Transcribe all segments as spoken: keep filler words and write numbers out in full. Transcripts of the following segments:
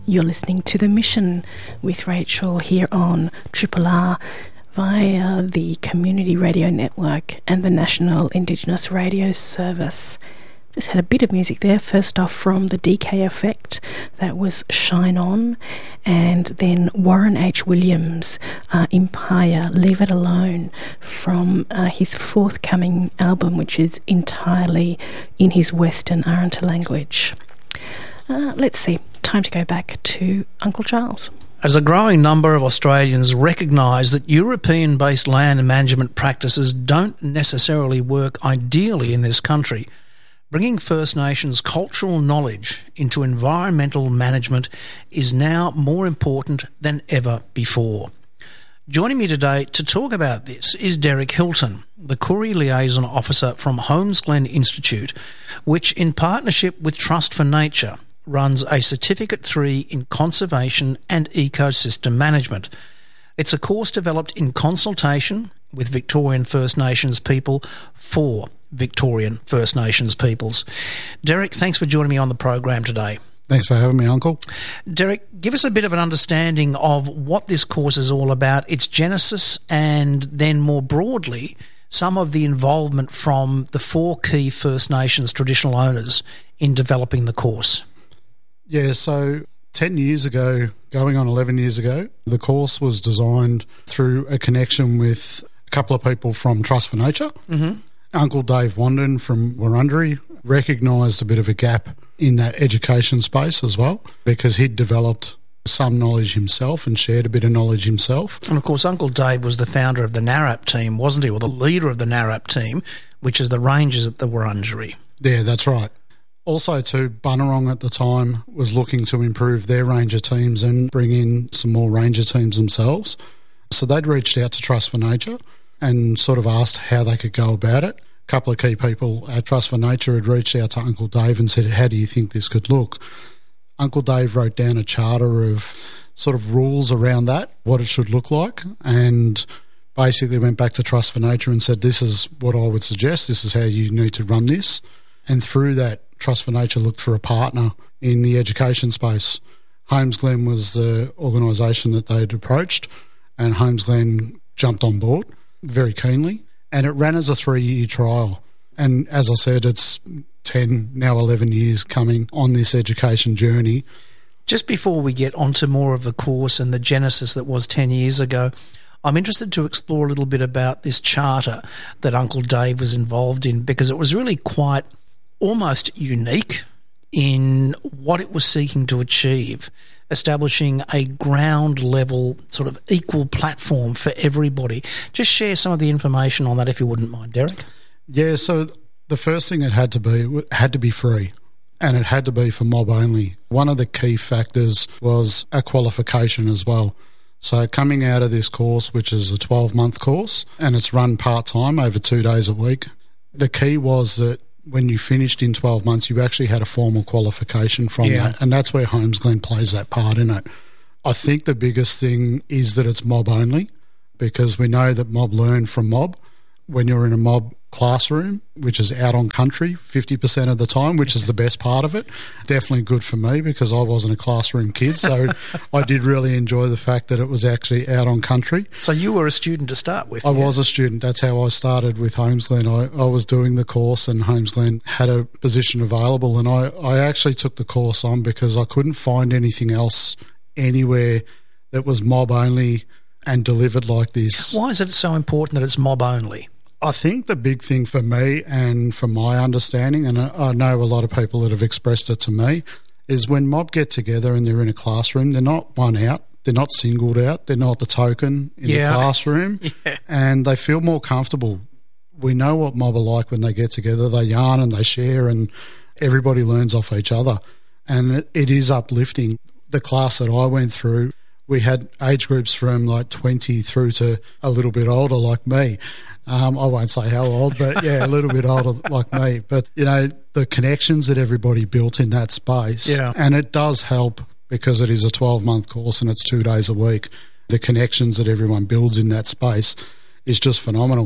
You're listening to The Mission with Rachel here on Triple R via the Community Radio Network and the National Indigenous Radio Service. Just had a bit of music there, first off from the D K Effect, that was Shine On, and then Warren H. Williams, uh, Empire, Leave It Alone, from uh, his forthcoming album, which is entirely in his Western Arrernte language. Uh, let's see, time to go back to Uncle Charles. As a growing number of Australians recognise that European-based land management practices don't necessarily work ideally in this country, bringing First Nations cultural knowledge into environmental management is now more important than ever before. Joining me today to talk about this is Derek Hilton, the Koori Liaison Officer from Holmesglen Institute, which, in partnership with Trust for Nature, runs a Certificate three in Conservation and Ecosystem Management. It's a course developed in consultation with Victorian First Nations people for Victorian First Nations peoples. Derek, thanks for joining me on the program today. Thanks for having me, Uncle. Derek, give us a bit of an understanding of what this course is all about, its genesis, and then more broadly, some of the involvement from the four key First Nations traditional owners in developing the course. Yeah, so ten years ago, going on eleven years ago, the course was designed through a connection with a couple of people from Trust for Nature. Mm-hmm. Uncle Dave Wandin from Wurundjeri recognised a bit of a gap in that education space as well, because he'd developed some knowledge himself and shared a bit of knowledge himself. And of course, Uncle Dave was the founder of the NARAP team, wasn't he, or the leader of the NARAP team, which is the rangers at the Wurundjeri. Yeah, that's right. Also, too, Bunurong at the time was looking to improve their ranger teams and bring in some more ranger teams themselves. So they'd reached out to Trust for Nature and sort of asked how they could go about it. A couple of key people at Trust for Nature had reached out to Uncle Dave and said, how do you think this could look? Uncle Dave wrote down a charter of sort of rules around that, what it should look like, and basically went back to Trust for Nature and said, this is what I would suggest, this is how you need to run this. And through that, Trust for Nature looked for a partner in the education space. Holmesglen was the organisation that they'd approached, and Holmesglen jumped on board very keenly, and it ran as a three-year trial. And as I said, it's ten, now eleven years coming on this education journey. Just before we get onto more of the course and the genesis that was ten years ago, I'm interested to explore a little bit about this charter that Uncle Dave was involved in, because it was really quite almost unique in what it was seeking to achieve, establishing a ground level sort of equal platform for everybody. Just share some of the information on that if you wouldn't mind, Derek. Yeah, so the first thing it had to be, it had to be free, and it had to be for mob only. One of the key factors was a qualification as well. So coming out of this course, which is a twelve-month course, and it's run part-time over two days a week, the key was that when you finished in twelve months, you actually had a formal qualification from yeah. that, and that's where Holmesglen plays that part in it. I think the biggest thing is that it's mob only, because we know that mob learn from mob. When you're in a mob classroom, which is out on country fifty percent of the time, which is the best part of it, definitely good for me because I wasn't a classroom kid, so I did really enjoy the fact that it was actually out on country. So you were a student to start with? I yeah? was a student. That's how I started with Holmesglen. I, I was doing the course and Holmesglen had a position available, and I, I actually took the course on because I couldn't find anything else anywhere that was mob only and delivered like this. Why is it so important that it's mob only? I think the big thing for me and from my understanding, and I know a lot of people that have expressed it to me, is when mob get together and they're in a classroom, they're not one out, they're not singled out, they're not the token in yeah. the classroom, yeah. and they feel more comfortable. We know what mob are like when they get together. They yarn and they share and everybody learns off each other, and it, it is uplifting. The class that I went through, we had age groups from like twenty through to a little bit older like me. Um, I won't say how old, but yeah, a little bit older like me. But, you know, the connections that everybody built in that space, yeah. and it does help because it is a twelve-month course and it's two days a week. The connections that everyone builds in that space is just phenomenal.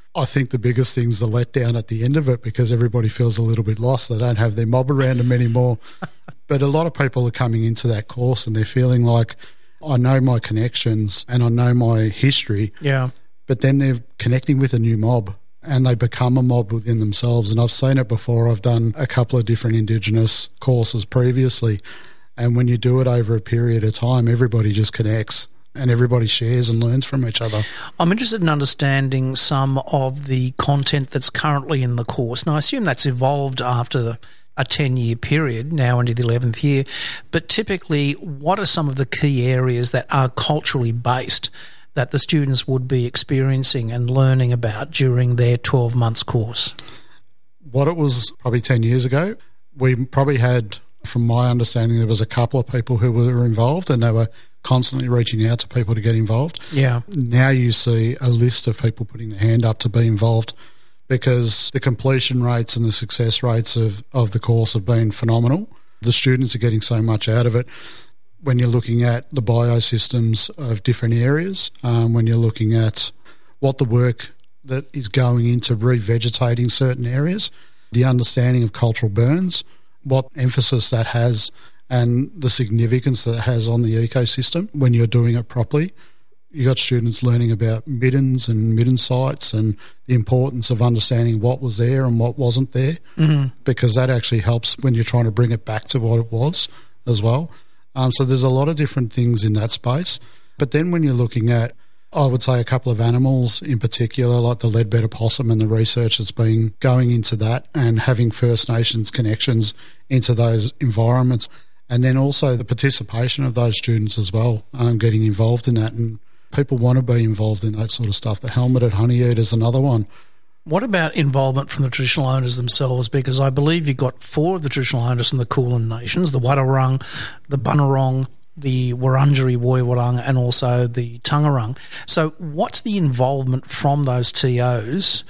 I think the biggest thing's the letdown at the end of it because everybody feels a little bit lost. They don't have their mob around them anymore. But a lot of people are coming into that course and they're feeling like, I know my connections and I know my history. Yeah. But then they're connecting with a new mob and they become a mob within themselves. And I've seen it before. I've done a couple of different Indigenous courses previously. And when you do it over a period of time, everybody just connects. And everybody shares and learns from each other. I'm interested in understanding some of the content that's currently in the course. And I assume that's evolved after a ten-year period, now into the eleventh year. But typically, what are some of the key areas that are culturally based that the students would be experiencing and learning about during their twelve months course? What it was probably ten years ago, we probably had, from my understanding, there was a couple of people who were involved and they were constantly reaching out to people to get involved. Yeah. Now you see a list of people putting their hand up to be involved because the completion rates and the success rates of, of the course have been phenomenal. The students are getting so much out of it. When you're looking at the biosystems of different areas, um, when you're looking at what the work that is going into revegetating certain areas, the understanding of cultural burns, what emphasis that has and the significance that it has on the ecosystem when you're doing it properly. You got students learning about middens and midden sites and the importance of understanding what was there and what wasn't there, mm-hmm. because that actually helps when you're trying to bring it back to what it was as well. Um, so there's a lot of different things in that space. But then when you're looking at, I would say, a couple of animals in particular, like the Leadbetter possum and the research that's been going into that and having First Nations connections into those environments. And then also the participation of those students as well, um, getting involved in that. And people want to be involved in that sort of stuff. The helmeted honeyeater is another one. What about involvement from the traditional owners themselves? Because I believe you've got four of the traditional owners from the Kulin Nations, the Wadawurrung, the Bunurong, the Wurundjeri Woiwurrung, and also the Taungurung. So what's the involvement from those T Os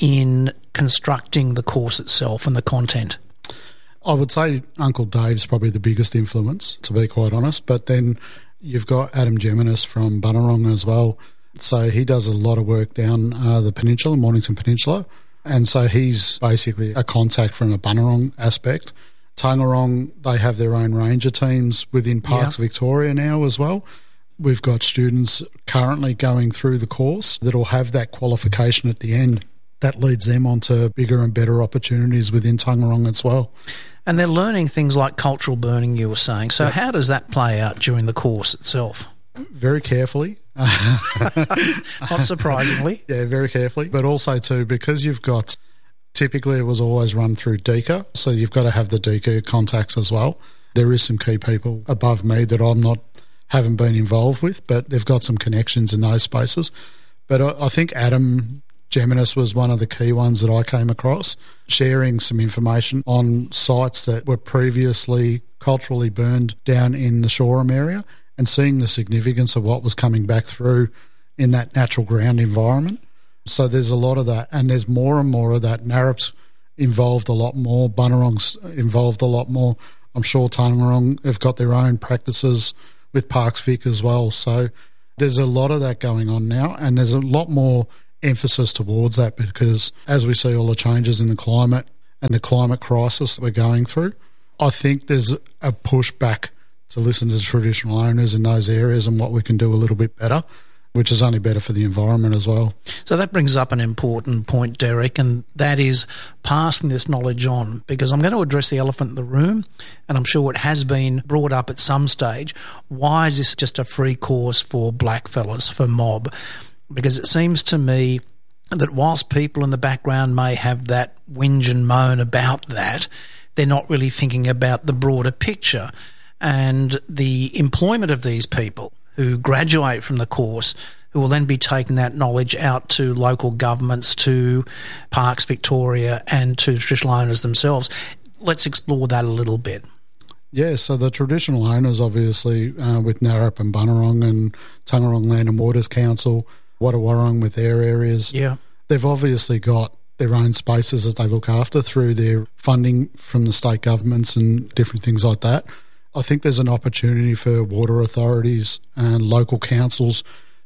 in constructing the course itself and the content? I would say Uncle Dave's probably the biggest influence, to be quite honest. But then you've got Adam Geminis from Bunurong as well. So he does a lot of work down uh, the peninsula, Mornington Peninsula. And so he's basically a contact from a Bunurong aspect. Taungurong, they have their own ranger teams within Parks yeah. Victoria now as well. We've got students currently going through the course that will have that qualification at the end. That leads them on to bigger and better opportunities within Taungurong as well. And they're learning things like cultural burning, you were saying. So yeah. how does that play out during the course itself? Very carefully. Not surprisingly. Yeah, very carefully. But also too, because you've got, typically it was always run through D C A, so you've got to have the D C A contacts as well. There is some key people above me that I'm not, haven't been involved with, but they've got some connections in those spaces. But I, I think Adam Geminis was one of the key ones that I came across, sharing some information on sites that were previously culturally burned down in the Shoreham area and seeing the significance of what was coming back through in that natural ground environment. So there's a lot of that, and there's more and more of that. Narrup's involved a lot more, Bunurong's involved a lot more. I'm sure Taungurong have got their own practices with Parks Vic as well. So there's a lot of that going on now, and there's a lot more emphasis towards that because as we see all the changes in the climate and the climate crisis that we're going through, I think there's a push back to listen to the traditional owners in those areas and what we can do a little bit better, which is only better for the environment as well. So that brings up an important point, Derek, and that is passing this knowledge on, because I'm going to address the elephant in the room, and I'm sure it has been brought up at some stage. Why is this just a free course for blackfellas, for mob? Because it seems to me that whilst people in the background may have that whinge and moan about that, they're not really thinking about the broader picture and the employment of these people who graduate from the course, who will then be taking that knowledge out to local governments, to Parks Victoria and to traditional owners themselves. Let's explore that a little bit. Yeah, so the traditional owners, obviously, uh, with Narrup and Bunurong and Taungurong Land and Waters Council, Wadawurrung with their areas, yeah, they've obviously got their own spaces that they look after through their funding from the state governments and different things like that. I think there's an opportunity for water authorities and local councils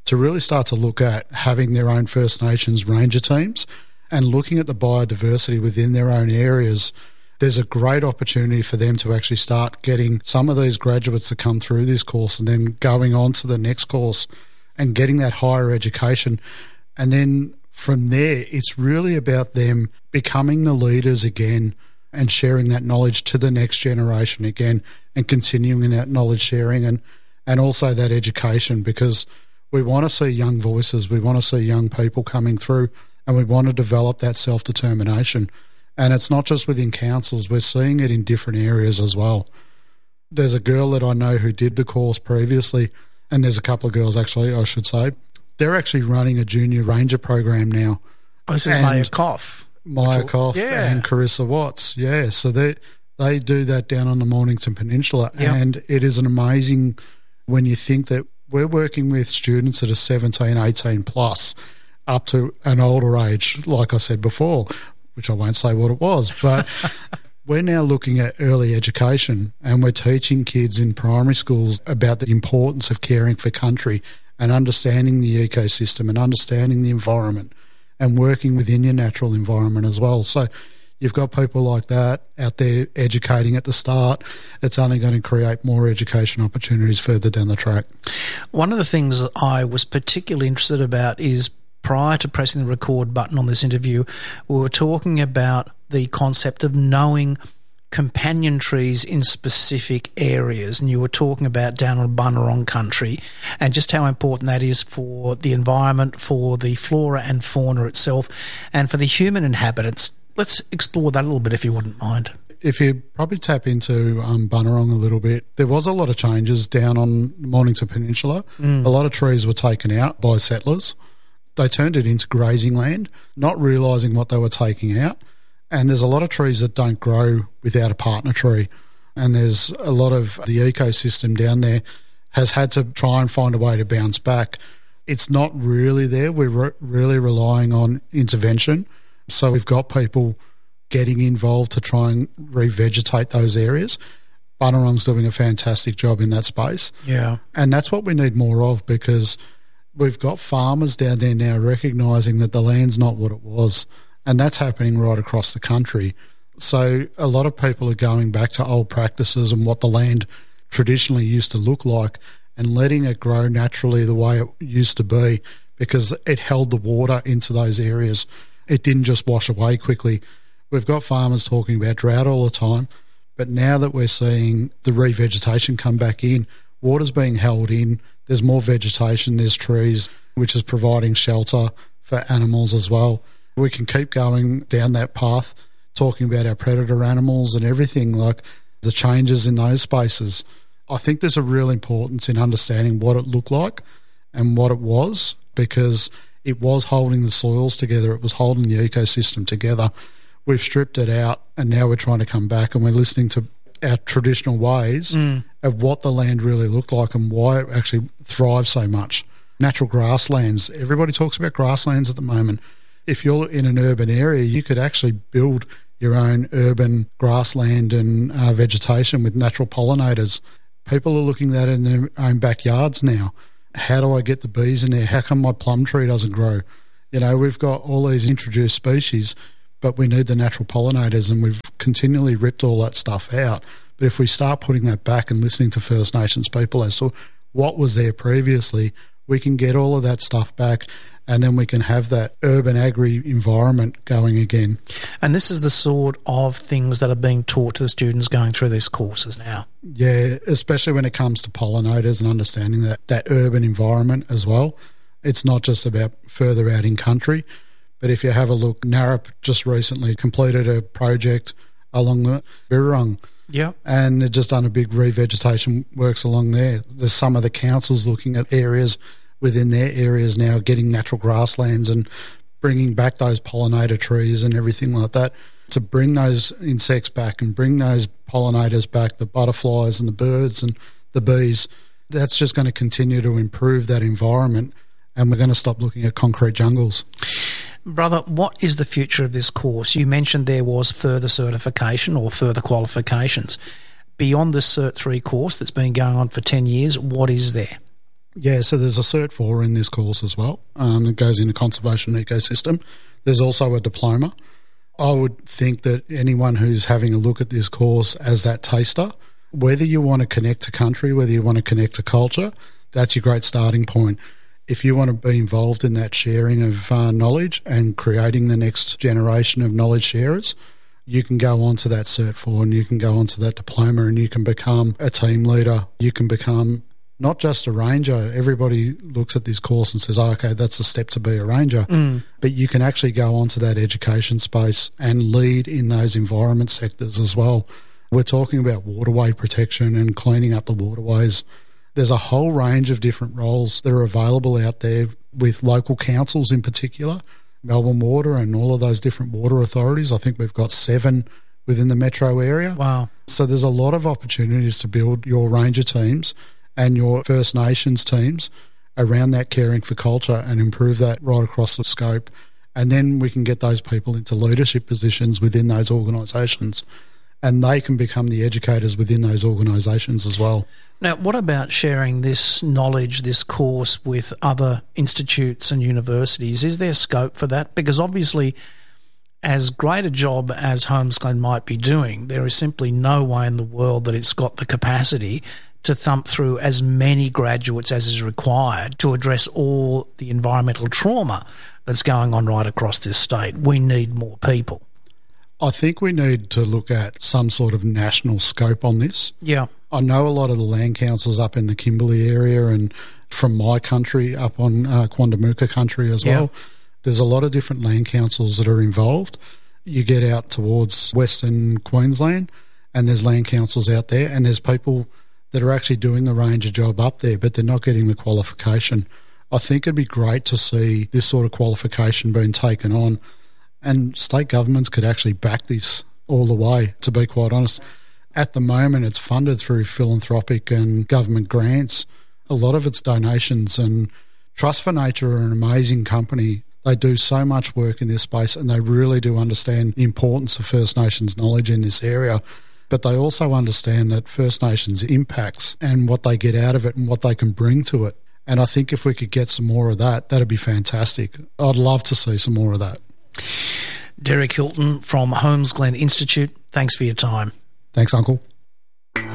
to really start to look at having their own First Nations ranger teams and looking at the biodiversity within their own areas. There's a great opportunity for them to actually start getting some of these graduates to come through this course and then going on to the next course and getting that higher education. And then from there, it's really about them becoming the leaders again and sharing that knowledge to the next generation again and continuing that knowledge sharing and, and also that education, because we want to see young voices, we want to see young people coming through, and we want to develop that self-determination. And it's not just within councils, we're seeing it in different areas as well. There's a girl that I know who did the course previously, and there's a couple of girls actually, I should say. They're actually running a junior ranger program now. I said Maya Koff. Maya Koff yeah. and Carissa Watts, yeah. So they they do that down on the Mornington Peninsula, yep. And it is an amazing when you think that we're working with students that are seventeen, eighteen plus, up to an older age, like I said before, which I won't say what it was, but we're now looking at early education and we're teaching kids in primary schools about the importance of caring for country and understanding the ecosystem and understanding the environment and working within your natural environment as well. So you've got people like that out there educating at the start. It's only going to create more education opportunities further down the track. One of the things that I was particularly interested about is prior to pressing the record button on this interview, we were talking about the concept of knowing companion trees in specific areas, and you were talking about down on Bunurong country and just how important that is for the environment, for the flora and fauna itself, and for the human inhabitants. Let's explore that a little bit if you wouldn't mind. If you probably tap into um, Bunurong a little bit, there was a lot of changes down on Mornington Peninsula. Mm. A lot of trees were taken out by settlers. They turned it into grazing land, not realising what they were taking out. And there's a lot of trees that don't grow without a partner tree. And there's a lot of the ecosystem down there has had to try and find a way to bounce back. It's not really there. We're re- really relying on intervention. So we've got people getting involved to try and revegetate those areas. Bunurong's doing a fantastic job in that space. Yeah. And that's what we need more of, because we've got farmers down there now recognising that the land's not what it was. And that's happening right across the country. So a lot of people are going back to old practices and what the land traditionally used to look like and letting it grow naturally the way it used to be, because it held the water into those areas. It didn't just wash away quickly. We've got farmers talking about drought all the time, but now that we're seeing the revegetation come back in, water's being held in, there's more vegetation, there's trees, which is providing shelter for animals as well. We can keep going down that path, talking about our predator animals and everything, like the changes in those spaces. I think there's a real importance in understanding what it looked like and what it was, because it was holding the soils together, it was holding the ecosystem together. We've stripped it out and now we're trying to come back and we're listening to our traditional ways mm. of what the land really looked like and why it actually thrives so much. Natural grasslands. Everybody talks about grasslands at the moment. If you're in an urban area, you could actually build your own urban grassland and uh, vegetation with natural pollinators. People are looking at it in their own backyards now. How do I get the bees in there? How come my plum tree doesn't grow? You know, we've got all these introduced species, but we need the natural pollinators, and we've continually ripped all that stuff out. But if we start putting that back and listening to First Nations people as to what was there previously, we can get all of that stuff back, and then we can have that urban agri environment going again. And this is the sort of things that are being taught to the students going through these courses now. Yeah, especially when it comes to pollinators and understanding that, that urban environment as well. It's not just about further out in country, but if you have a look, Narup just recently completed a project along the Birrarung. Yeah. And they've just done a big revegetation works along there. There's some of the councils looking at areas within their areas now, getting natural grasslands and bringing back those pollinator trees and everything like that to bring those insects back and bring those pollinators back, the butterflies and the birds and the bees. That's just going to continue to improve that environment, and we're going to stop looking at concrete jungles. Brother, what is the future of this course? You mentioned there was further certification or further qualifications. Beyond the Cert three course that's been going on for ten years, what is there? Yeah, so there's a Cert four in this course as well. Um, it goes into conservation ecosystem. There's also a diploma. I would think that anyone who's having a look at this course as that taster, whether you want to connect to country, whether you want to connect to culture, that's your great starting point. If you want to be involved in that sharing of uh, knowledge and creating the next generation of knowledge sharers, you can go on to that Cert four and you can go on to that diploma and you can become a team leader. You can become not just a ranger. Everybody looks at this course and says, oh, okay, that's a step to be a ranger. Mm. But you can actually go on to that education space and lead in those environment sectors as well. We're talking about waterway protection and cleaning up the waterways. There's a whole range of different roles that are available out there with local councils in particular, Melbourne Water and all of those different water authorities. I think we've got seven within the metro area. Wow. So there's a lot of opportunities to build your ranger teams and your First Nations teams around that caring for culture and improve that right across the scope. And then we can get those people into leadership positions within those organisations, and they can become the educators within those organisations as well. Now, what about sharing this knowledge, this course, with other institutes and universities? Is there scope for that? Because obviously, as great a job as Holmesglen might be doing, there is simply no way in the world that it's got the capacity to thump through as many graduates as is required to address all the environmental trauma that's going on right across this state. We need more people. I think we need to look at some sort of national scope on this. Yeah. I know a lot of the land councils up in the Kimberley area and from my country up on uh, Quandamooka country as well. Yeah. There's a lot of different land councils that are involved. You get out towards Western Queensland and there's land councils out there and there's people that are actually doing the ranger job up there, but they're not getting the qualification. I think it'd be great to see this sort of qualification being taken on. And state governments could actually back this all the way, to be quite honest. At the moment, it's funded through philanthropic and government grants. A lot of it's donations, and Trust for Nature are an amazing company. They do so much work in this space and they really do understand the importance of First Nations knowledge in this area. But they also understand that First Nations impacts and what they get out of it and what they can bring to it. And I think if we could get some more of that, that'd be fantastic. I'd love to see some more of that. Derek Hilton from Holmesglen Institute, thanks for your time. Thanks, Uncle.